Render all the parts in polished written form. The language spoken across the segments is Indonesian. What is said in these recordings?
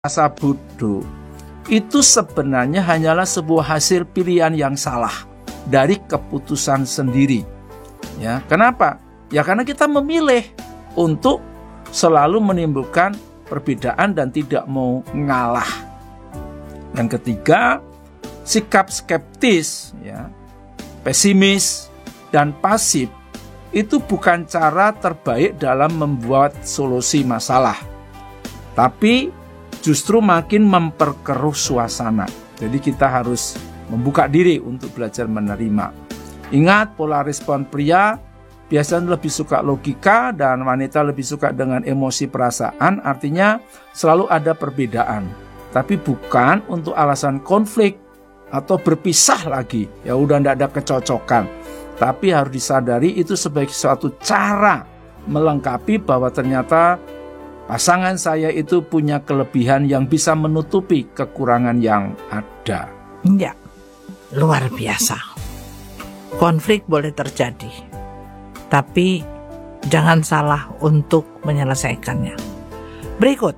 rasa bodoh itu sebenarnya hanyalah sebuah hasil pilihan yang salah dari keputusan sendiri. Ya, kenapa? Ya karena kita memilih untuk selalu menimbulkan perbedaan dan tidak mau ngalah. Yang ketiga, sikap skeptis, ya, pesimis dan pasif itu bukan cara terbaik dalam membuat solusi masalah, tapi justru makin memperkeruh suasana. Jadi kita harus membuka diri untuk belajar menerima. Ingat, pola respon pria biasanya lebih suka logika dan wanita lebih suka dengan emosi perasaan. Artinya selalu ada perbedaan, tapi bukan untuk alasan konflik atau berpisah lagi. Ya udah tidak ada kecocokan, tapi harus disadari itu sebagai suatu cara melengkapi bahwa ternyata pasangan saya itu punya kelebihan yang bisa menutupi kekurangan yang ada. Ya, luar biasa. Konflik boleh terjadi, tapi jangan salah untuk menyelesaikannya. Berikut.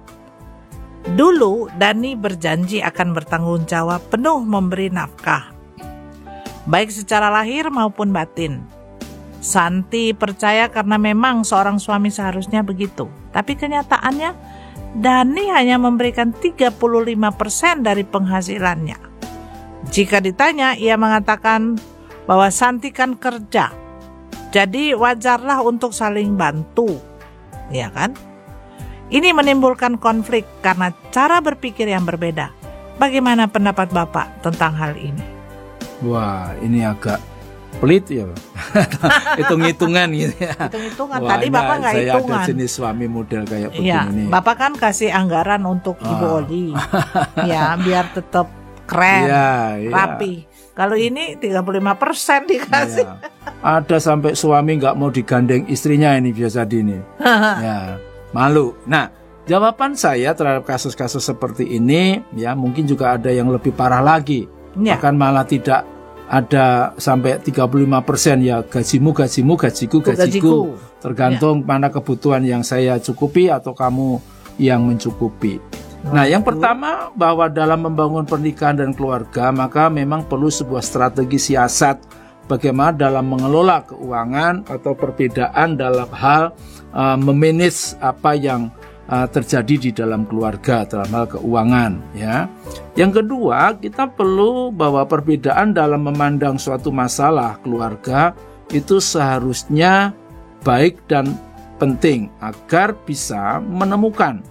Dulu Dani berjanji akan bertanggung jawab penuh memberi nafkah, baik secara lahir maupun batin. Santi percaya karena memang seorang suami seharusnya begitu. Tapi kenyataannya, Dani hanya memberikan 35% dari penghasilannya. Jika ditanya, ia mengatakan bahwa Santi kan kerja. Jadi wajarlah untuk saling bantu. Ya kan? Ini menimbulkan konflik karena cara berpikir yang berbeda. Bagaimana pendapat Bapak tentang hal ini? Wah, ini agak pelit ya. Hitung-hitungan gitu ya. Hitung-hitungan. Tadi Bapak nggak hitungan. Saya ada jenis suami model kayak begini. Ya, Bapak kan kasih anggaran untuk Ibu Oli. Ya, biar tetap keren, rapi. Kalau ini 35% dikasih. Ya. Ada sampai suami nggak mau digandeng istrinya ini biasa dini. Ya, malu. Nah, jawaban saya terhadap kasus-kasus seperti ini, ya mungkin juga ada yang lebih parah lagi. Ya. Bahkan malah tidak ada sampai 35%, ya gajimu, gajiku. Tergantung mana kebutuhan yang saya cukupi atau kamu yang mencukupi. Nah, yang pertama bahwa dalam membangun pernikahan dan keluarga, maka memang perlu sebuah strategi siasat bagaimana dalam mengelola keuangan atau perbedaan dalam hal memanage apa yang terjadi di dalam keluarga dalam hal keuangan, ya. Yang kedua, kita perlu bahwa perbedaan dalam memandang suatu masalah keluarga itu seharusnya baik dan penting agar bisa menemukan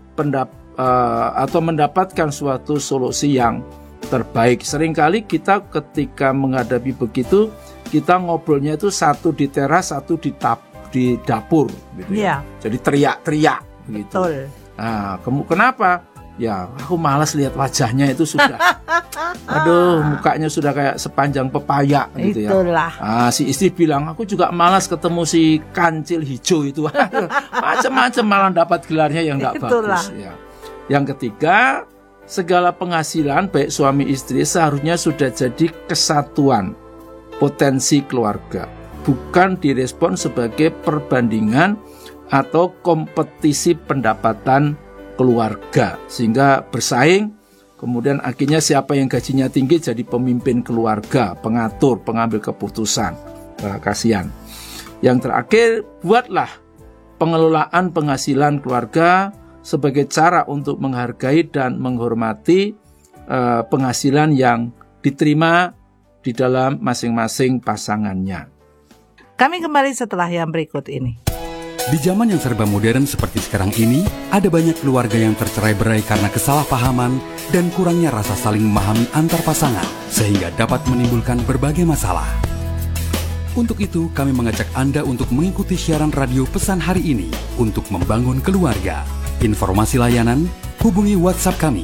atau mendapatkan suatu solusi yang terbaik. Seringkali kita ketika menghadapi begitu, kita ngobrolnya itu satu di teras, satu di dapur, gitu ya. Jadi teriak-teriak, gitu. Betul. Nah, kenapa? Ya, aku malas lihat wajahnya itu sudah. Aduh, mukanya sudah kayak sepanjang pepaya, gitu ya. Itulah. Nah, si istri bilang, aku juga malas ketemu si kancil hijau itu. Macam-macam malah dapat gelarnya yang nggak bagus. Ya. Yang ketiga, segala penghasilan baik suami istri seharusnya sudah jadi kesatuan potensi keluarga, bukan direspon sebagai perbandingan atau kompetisi pendapatan keluarga, sehingga bersaing, kemudian akhirnya siapa yang gajinya tinggi jadi pemimpin keluarga, pengatur, pengambil keputusan. Kasihan. Yang terakhir, buatlah pengelolaan penghasilan keluarga sebagai cara untuk menghargai dan menghormati penghasilan yang diterima di dalam masing-masing pasangannya. Kami kembali setelah yang berikut ini. Di zaman yang serba modern seperti sekarang ini, ada banyak keluarga yang tercerai-berai karena kesalahpahaman dan kurangnya rasa saling memahami antar pasangan, sehingga dapat menimbulkan berbagai masalah. Untuk itu, kami mengajak Anda untuk mengikuti siaran radio Pesan Hari Ini untuk membangun keluarga. Informasi layanan, hubungi WhatsApp kami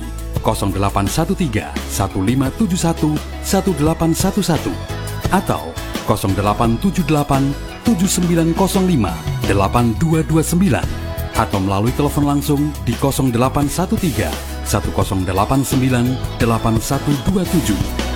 0813 1571 1811 atau 0878 7905 8229 atau melalui telepon langsung di 0813 1089 8127.